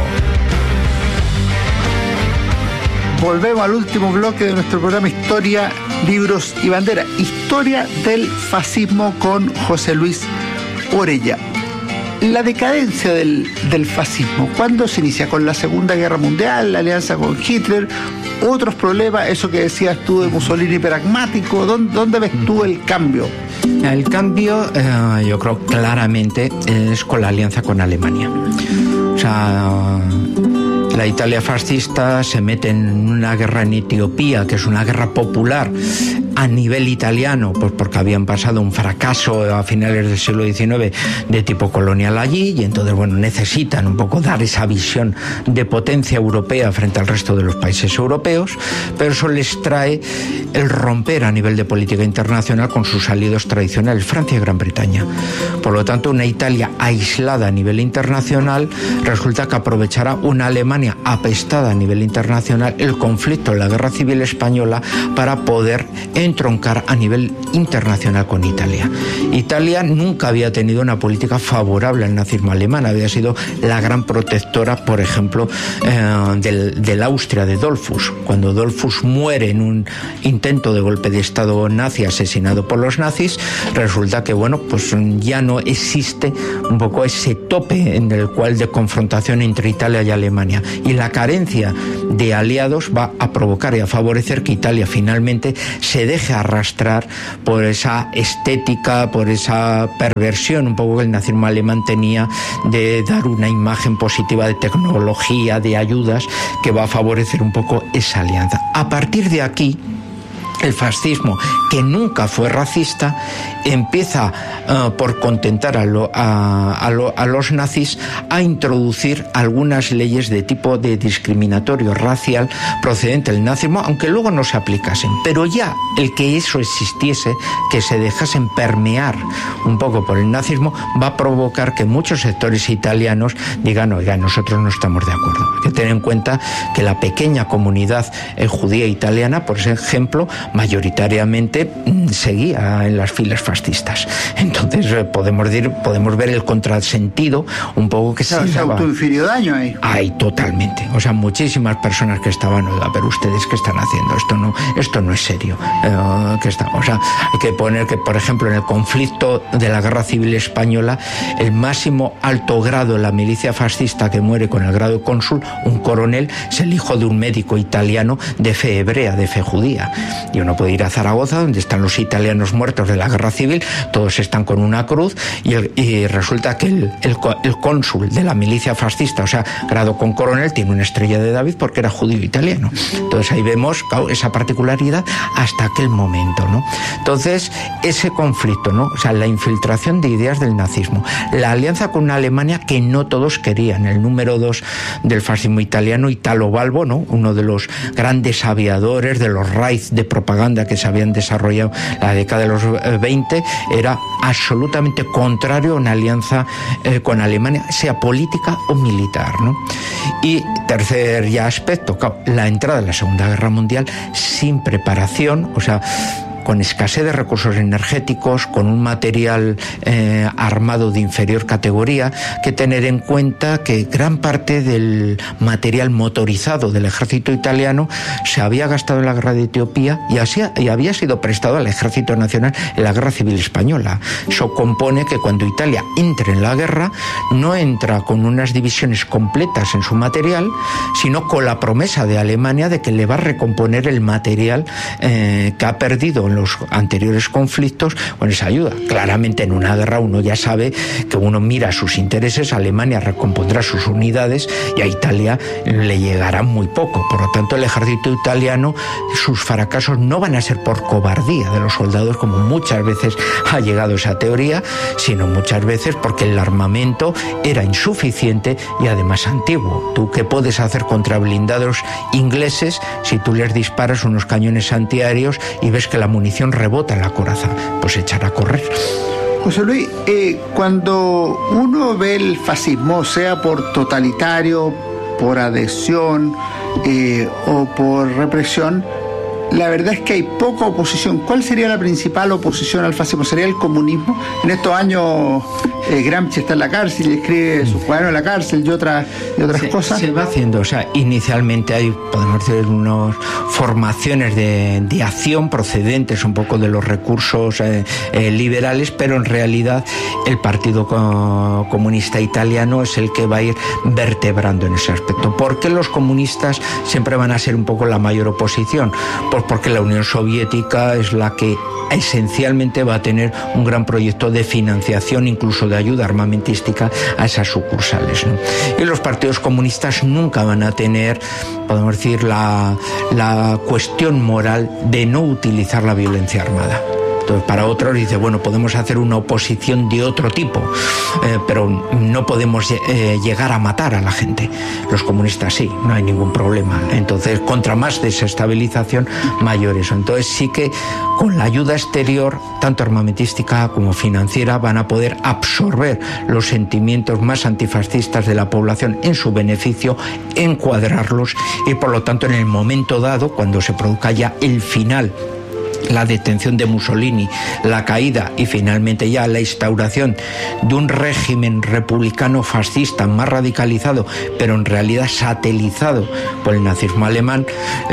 Volvemos al último bloque de nuestro programa Historia, Libros y Banderas. Historia del fascismo con José Luis Orella. La decadencia del fascismo, ¿cuándo se inicia? ¿Con la Segunda Guerra Mundial, la alianza con Hitler? ¿Otros problemas? Eso que decías tú de Mussolini pragmático, ¿dónde ves tú el cambio? El cambio, yo creo claramente, es con la alianza con Alemania. O sea, la Italia fascista se mete en una guerra en Etiopía, que es una guerra popular a nivel italiano, pues porque habían pasado un fracaso a finales del siglo XIX de tipo colonial allí, y entonces, bueno, necesitan un poco dar esa visión de potencia europea frente al resto de los países europeos, pero eso les trae el romper a nivel de política internacional con sus aliados tradicionales, Francia y Gran Bretaña. Por lo tanto, una Italia aislada a nivel internacional resulta que aprovechará una Alemania apestada a nivel internacional, el conflicto en la Guerra Civil Española, para poder entroncar a nivel internacional con Italia. Italia nunca había tenido una política favorable al nazismo alemán, había sido la gran protectora, por ejemplo, del Austria de Dollfuss. Cuando Dollfuss muere en un intento de golpe de Estado nazi, asesinado por los nazis, resulta que, bueno, pues ya no existe un poco ese tope en el cual de confrontación entre Italia y Alemania, y la carencia de aliados va a provocar y a favorecer que Italia finalmente se deje arrastrar por esa estética, por esa perversión un poco que el nazismo alemán tenía de dar una imagen positiva de tecnología, de ayudas, que va a favorecer un poco esa alianza. A partir de aquí, el fascismo, que nunca fue racista, empieza por contentar a los nazis a introducir algunas leyes de tipo de discriminatorio racial procedente del nazismo, aunque luego no se aplicasen. Pero ya el que eso existiese, que se dejasen permear un poco por el nazismo, va a provocar que muchos sectores italianos digan: oiga, nosotros no estamos de acuerdo. Hay que tener en cuenta que la pequeña comunidad judía italiana, por ejemplo, mayoritariamente seguía en las filas fascistas. Entonces podemos ver el contrasentido un poco que se autoinfirió daño ahí. Ay, totalmente. O sea, muchísimas personas que estaban: oiga, pero ustedes ¿qué están haciendo? Esto no es serio. O sea, hay que poner que, por ejemplo, en el conflicto de la Guerra Civil Española, el máximo alto grado de la milicia fascista que muere con el grado de cónsul, un coronel, es el hijo de un médico italiano de fe hebrea, de fe judía. Y uno puede ir a Zaragoza, donde están los italianos muertos de la Guerra Civil, todos están con una cruz, y resulta que el cónsul de la milicia fascista, o sea, grado con coronel, tiene una estrella de David porque era judío italiano. Entonces ahí vemos, claro, esa particularidad hasta aquel momento, ¿no? Entonces, ese conflicto, ¿no? O sea, la infiltración de ideas del nazismo, la alianza con una Alemania que no todos querían, el número 2 del fascismo italiano, Italo Balbo, ¿no? Uno de los grandes aviadores de los raids de propaganda que se habían desarrollado en la década de los 20, era absolutamente contrario a una alianza con Alemania, sea política o militar, ¿no? Y tercer ya aspecto, la entrada de la Segunda Guerra Mundial sin preparación, o sea, con escasez de recursos energéticos, con un material armado de inferior categoría, que tener en cuenta que gran parte del material motorizado del ejército italiano se había gastado en la guerra de Etiopía y había sido prestado al ejército nacional en la Guerra Civil Española. Eso compone que cuando Italia entre en la guerra, no entra con unas divisiones completas en su material, sino con la promesa de Alemania de que le va a recomponer el material que ha perdido en los anteriores conflictos con esa ayuda. Claramente en una guerra uno ya sabe que uno mira sus intereses, Alemania recompondrá sus unidades y a Italia le llegará muy poco. Por lo tanto, el ejército italiano, sus fracasos no van a ser por cobardía de los soldados, como muchas veces ha llegado esa teoría, sino muchas veces porque el armamento era insuficiente y además antiguo. ¿Tú qué puedes hacer contra blindados ingleses si tú les disparas unos cañones antiaéreos y ves que la munición rebota en la coraza? Pues echar a correr. José Luis, cuando uno ve el fascismo, sea por totalitario, por adhesión o por represión, la verdad es que hay poca oposición. ¿Cuál sería la principal oposición al fascismo? ¿Sería el comunismo? En estos años Gramsci está en la cárcel y escribe sus cuadernos en la cárcel y otras cosas. Se va haciendo, o sea, inicialmente hay, podemos decir, unas formaciones de acción procedentes un poco de los recursos liberales, pero en realidad el Partido Comunista Italiano es el que va a ir vertebrando en ese aspecto. ¿Por qué los comunistas siempre van a ser un poco la mayor oposición? Pues porque la Unión Soviética es la que esencialmente va a tener un gran proyecto de financiación, incluso de ayuda armamentística a esas sucursales, ¿no? Y los partidos comunistas nunca van a tener, podemos decir, la cuestión moral de no utilizar la violencia armada. Entonces, para otros dice, bueno, podemos hacer una oposición de otro tipo, pero no podemos llegar a matar a la gente. Los comunistas sí, no hay ningún problema. Entonces, contra más desestabilización, mayor eso. Entonces, sí que con la ayuda exterior, tanto armamentística como financiera, van a poder absorber los sentimientos más antifascistas de la población en su beneficio, encuadrarlos y, por lo tanto, en el momento dado, cuando se produzca ya el final, la detención de Mussolini, la caída y finalmente ya la instauración de un régimen republicano fascista más radicalizado, pero en realidad satelizado por el nazismo alemán,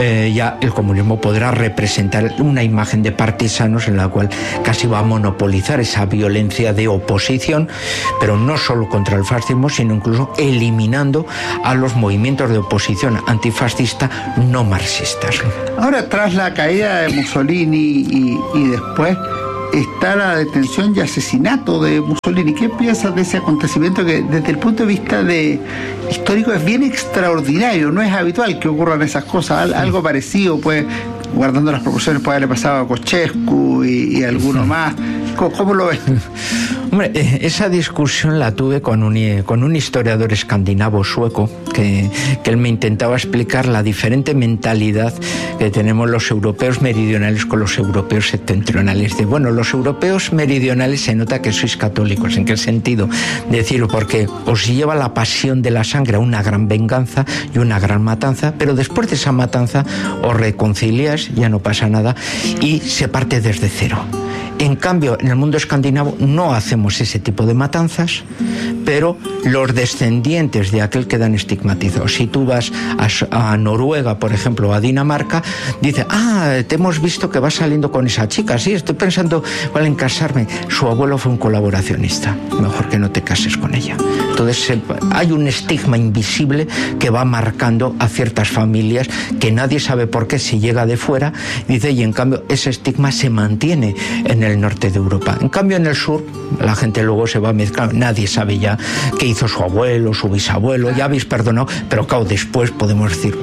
ya el comunismo podrá representar una imagen de partisanos en la cual casi va a monopolizar esa violencia de oposición, pero no solo contra el fascismo, sino incluso eliminando a los movimientos de oposición antifascista no marxistas. Ahora, tras la caída de Mussolini y después está la detención y asesinato de Mussolini, ¿qué piensas de ese acontecimiento que desde el punto de vista histórico es bien extraordinario? No es habitual que ocurran esas cosas. Algo parecido, pues, guardando las proporciones, puede haberle pasado a Kochescu y alguno más. ¿Cómo lo ves? Hombre, esa discusión la tuve con un historiador escandinavo sueco que él me intentaba explicar la diferente mentalidad que tenemos los europeos meridionales con los europeos septentrionales. De, bueno, los europeos meridionales se nota que sois católicos. ¿En qué sentido? Decir, porque os lleva la pasión de la sangre a una gran venganza y una gran matanza, pero después de esa matanza os reconciliáis, ya no pasa nada y se parte desde cero. En cambio, en el mundo escandinavo no hacemos ese tipo de matanzas, pero los descendientes de aquel quedan estigmatizados. Si tú vas a Noruega, por ejemplo, o a Dinamarca, dice, te hemos visto que vas saliendo con esa chica. Sí, estoy pensando en casarme. Su abuelo fue un colaboracionista. Mejor que no te cases con ella. Entonces hay un estigma invisible que va marcando a ciertas familias que nadie sabe por qué si llega de fuera. Dice, y en cambio ese estigma se mantiene en el norte de Europa. En cambio en el sur la gente luego se va mezclando. Nadie sabe ya qué hizo su abuelo, su bisabuelo. Ya habéis perdonado, pero claro, después podemos decir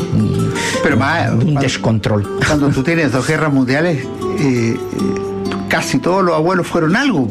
un descontrol. Cuando tú tienes 2 guerras mundiales, casi todos los abuelos fueron algo.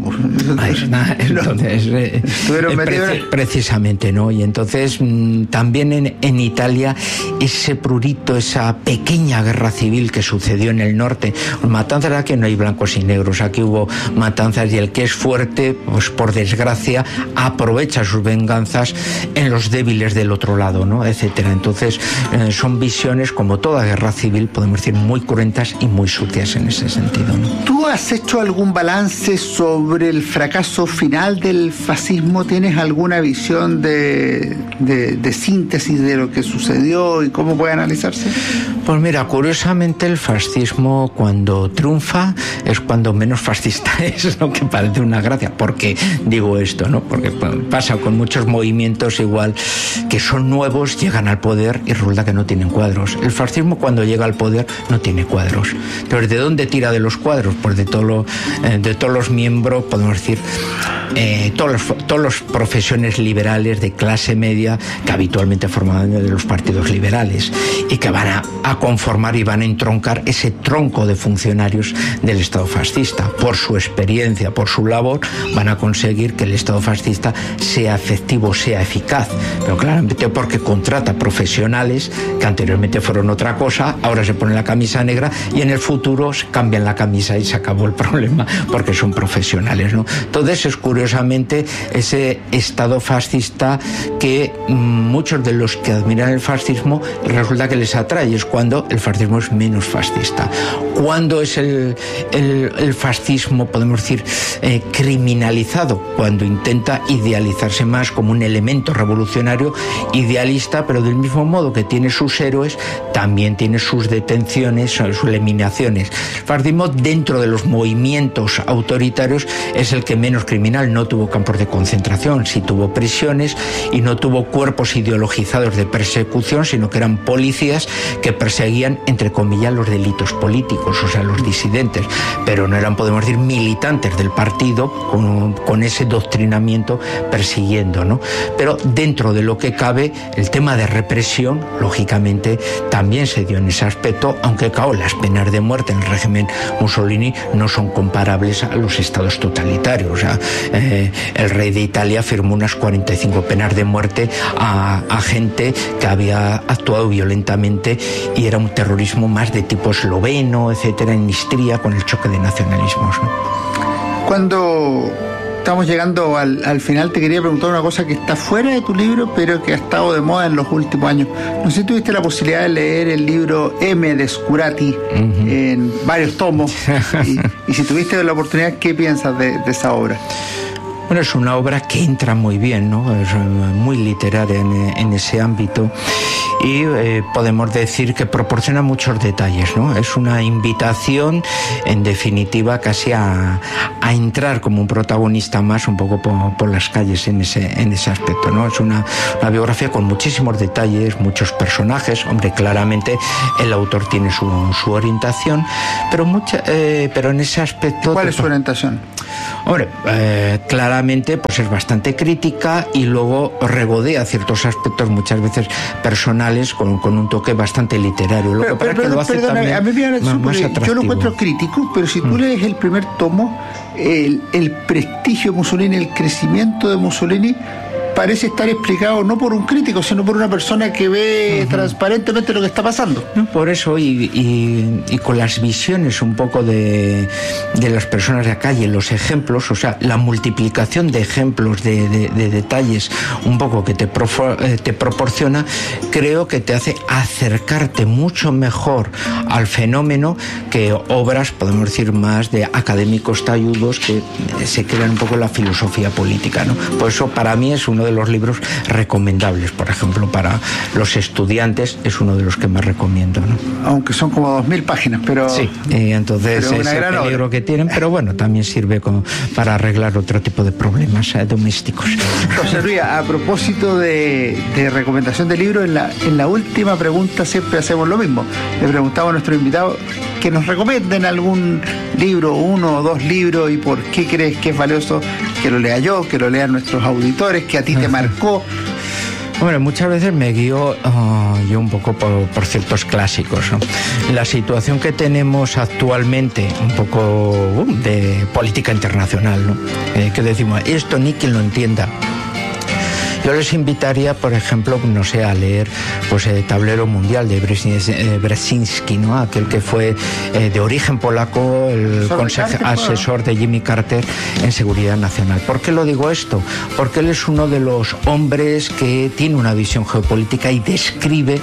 Entonces, precisamente, ¿no? Y entonces también en Italia ese prurito, esa pequeña guerra civil que sucedió en el norte, matanzas, aquí no hay blancos y negros, aquí hubo matanzas y el que es fuerte, pues por desgracia, aprovecha sus venganzas en los débiles del otro lado, ¿no? Etcétera. Entonces son visiones, como toda guerra civil, podemos decir, muy cruentas y muy sucias en ese sentido, ¿no? ¿Tú has hecho algún balance sobre el fracaso final del fascismo? ¿Tienes alguna visión de síntesis de lo que sucedió y cómo puede analizarse? Pues mira, curiosamente el fascismo cuando triunfa es cuando menos fascista es, lo que parece una gracia. ¿Por qué digo esto, no? Porque pasa con muchos movimientos igual que son nuevos, llegan al poder y resulta que no tienen cuadros. El fascismo cuando llega al poder no tiene cuadros. Entonces, ¿de dónde tira de los cuadros? Pues de todos los miembros, podemos decir, todas las profesiones liberales de clase media que habitualmente forman de los partidos liberales y que van a conformar y van a entroncar ese tronco de funcionarios del Estado fascista. Por su experiencia, por su labor, van a conseguir que el Estado fascista sea efectivo, sea eficaz, pero claramente porque contrata profesionales que anteriormente fueron otra cosa, ahora se ponen la camisa negra y en el futuro cambian la camisa y se acabó el problema porque son profesionales, ¿no? Entonces es curiosamente ese Estado fascista que muchos de los que admiran el fascismo resulta que les atrae, es cuando el fascismo es menos fascista. ¿Cuándo es el fascismo, podemos decir, criminalizado? Cuando intenta idealizarse más como un elemento revolucionario idealista, pero del mismo modo que tiene sus héroes, también tiene sus detenciones, sus eliminaciones. El fascismo dentro de los movimientos autoritarios es el que menos criminal. igual no tuvo campos de concentración, sí tuvo prisiones y no tuvo cuerpos ideologizados de persecución, sino que eran policías que perseguían, entre comillas, los delitos políticos, o sea, los disidentes, pero no eran, podemos decir, militantes del partido con ese doctrinamiento persiguiendo, ¿no? Pero dentro de lo que cabe, el tema de represión, lógicamente, también se dio en ese aspecto, aunque claro, las penas de muerte en el régimen Mussolini no son comparables a los estados totalitarios. O sea, el rey de Italia firmó unas 45 penas de muerte a gente que había actuado violentamente y era un terrorismo más de tipo esloveno, etcétera, en Istria, con el choque de nacionalismos, ¿no? Cuando estamos llegando al final, te quería preguntar una cosa que está fuera de tu libro, pero que ha estado de moda en los últimos años. No sé si tuviste la posibilidad de leer el libro M de Scurati en varios tomos, y si tuviste la oportunidad, ¿qué piensas de esa obra? Bueno, es una obra que entra muy bien, ¿no? Es muy literaria en ese ámbito y podemos decir que proporciona muchos detalles, ¿no? Es una invitación, en definitiva, casi a entrar como un protagonista más un poco por las calles en ese aspecto, ¿no? Es una biografía con muchísimos detalles, muchos personajes. Hombre, claramente el autor tiene su orientación, pero en ese aspecto... ¿Cuál es su orientación? Hombre, claramente pues es bastante crítica y luego regodea ciertos aspectos muchas veces personales con un toque bastante literario. Lo que lo hace también a mí me más atractivo. Yo lo encuentro crítico, pero si tú lees el primer tomo, el prestigio de Mussolini, el crecimiento de Mussolini, parece estar explicado no por un crítico, sino por una persona que ve transparentemente lo que está pasando. Por eso, y con las visiones un poco de las personas de la calle, los ejemplos, o sea, la multiplicación de ejemplos, de detalles un poco que te proporciona, creo que te hace acercarte mucho mejor al fenómeno que obras, podemos decir, más de académicos talludos que se crean un poco en la filosofía política, ¿no? Por eso, para mí es uno de los libros recomendables, por ejemplo, para los estudiantes, es uno de los que más recomiendo, ¿no? Aunque son como 2000 páginas, pero... Sí, entonces pero es el peligro obra que tienen, pero bueno, también sirve para arreglar otro tipo de problemas domésticos. José Luis, a propósito de recomendación de libros, en la última pregunta siempre hacemos lo mismo. Le preguntamos a nuestro invitado que nos recomienden algún libro, 1 o 2 libros, y por qué crees que es valioso que lo lea yo, que lo lean nuestros auditores, que a ti te marcó. Bueno, muchas veces me guío yo un poco por ciertos clásicos, ¿no? La situación que tenemos actualmente, un poco de política internacional, ¿no? Que decimos, esto ni quien lo entienda. Yo les invitaría, por ejemplo, no sé, a leer pues el Tablero Mundial de Brzezinski, ¿no? Aquel que fue de origen polaco, el asesor de Jimmy Carter en seguridad nacional. ¿Por qué lo digo esto? Porque él es uno de los hombres que tiene una visión geopolítica y describe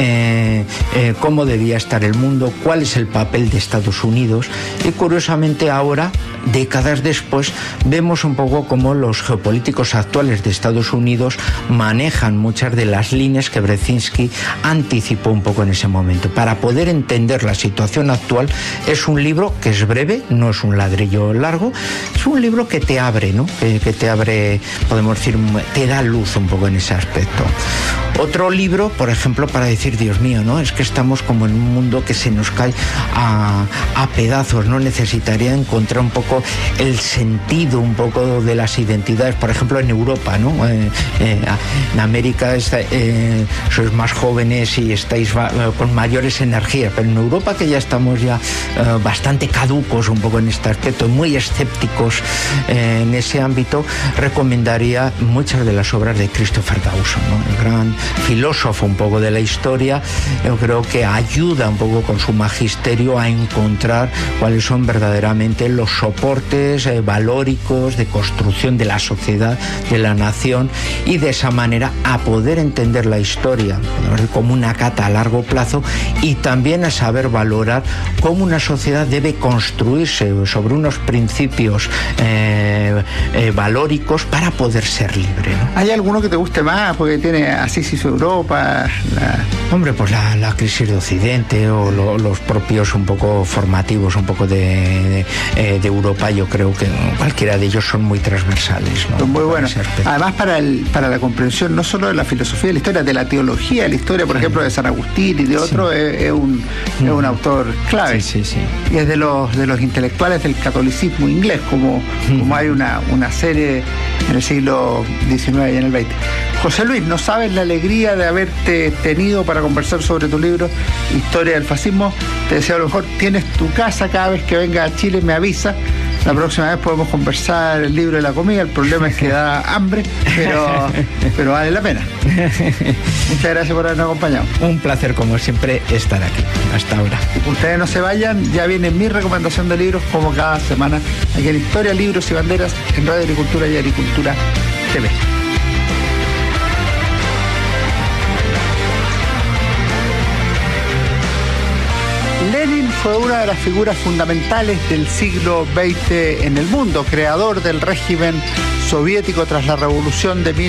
cómo debía estar el mundo, cuál es el papel de Estados Unidos, y curiosamente ahora, décadas después, vemos un poco cómo los geopolíticos actuales de Estados Unidos manejan muchas de las líneas que Brzezinski anticipó un poco en ese momento. Para poder entender la situación actual, es un libro que es breve, no es un ladrillo largo, es un libro que te abre, ¿no? Que te abre, podemos decir, te da luz un poco en ese aspecto. Otro libro, por ejemplo, para decir, Dios mío, ¿no? Es que estamos como en un mundo que se nos cae a pedazos, ¿no? Necesitaría encontrar un poco el sentido un poco de las identidades, por ejemplo, en Europa, ¿no? En América sois más jóvenes y estáis con mayores energías, pero en Europa, que ya estamos ya bastante caducos un poco en este aspecto, muy escépticos en ese ámbito, recomendaría muchas de las obras de Christopher Dawson, ¿no? El gran filósofo un poco de la historia. Yo creo que ayuda un poco con su magisterio a encontrar cuáles son verdaderamente los soportes valóricos de construcción de la sociedad, de la nación, y de esa manera a poder entender la historia como una cata a largo plazo y también a saber valorar cómo una sociedad debe construirse sobre unos principios valóricos para poder ser libre, ¿no? ¿Hay alguno que te guste más? Porque tiene Asis Europa. Hombre, pues la crisis de Occidente o los propios un poco formativos, un poco de Europa, yo creo que cualquiera de ellos son muy transversales, ¿no? Son muy buenos. Además, para la comprensión no solo de la filosofía de la historia, de la teología de la historia, por ejemplo, de San Agustín y de otros, es un autor clave. Sí. Y es de los intelectuales del catolicismo inglés, como hay una serie en el siglo XIX y en el XX. José Luis, no sabes la alegría de haberte tenido para conversar sobre tu libro Historia del Fascismo. Te deseo lo mejor. Tienes tu casa, cada vez que venga a Chile me avisa. La próxima vez podemos conversar el libro de la comida. El problema es que da hambre, pero vale la pena. Muchas gracias por habernos acompañado. Un placer, como siempre, estar aquí. Hasta ahora. Ustedes no se vayan, ya viene mi recomendación de libros como cada semana aquí en Historia, Libros y Banderas en Radio Agricultura y Agricultura TV. Lenin fue una de las figuras fundamentales del siglo XX en el mundo, creador del régimen soviético tras la revolución de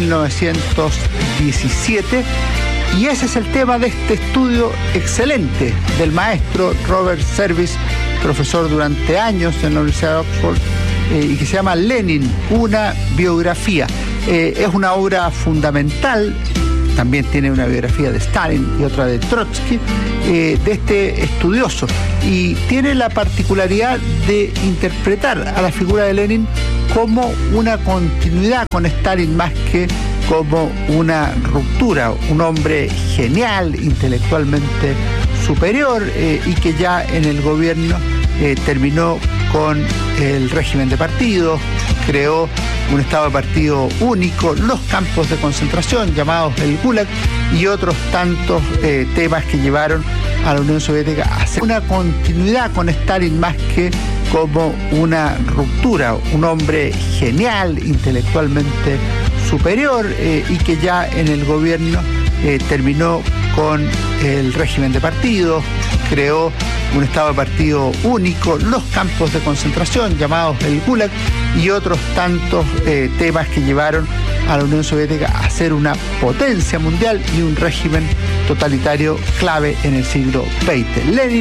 1917, y ese es el tema de este estudio excelente del maestro Robert Service, profesor durante años en la Universidad de Oxford, y que se llama Lenin, una biografía. Es una obra fundamental. También tiene una biografía de Stalin y otra de Trotsky, de este estudioso. Y tiene la particularidad de interpretar a la figura de Lenin como una continuidad con Stalin más que como una ruptura. Un hombre genial, intelectualmente superior, y que ya en el gobierno terminó con el régimen de partidos, creó un estado de partido único, los campos de concentración llamados el Gulag y otros tantos temas que llevaron a la Unión Soviética a hacer una continuidad con Stalin más que como una ruptura. Un hombre genial, intelectualmente superior, y que ya en el gobierno terminó con el régimen de partidos, creó un estado de partido único, los campos de concentración llamados el Gulag y otros tantos temas que llevaron a la Unión Soviética a ser una potencia mundial y un régimen totalitario clave en el siglo XX. Lenin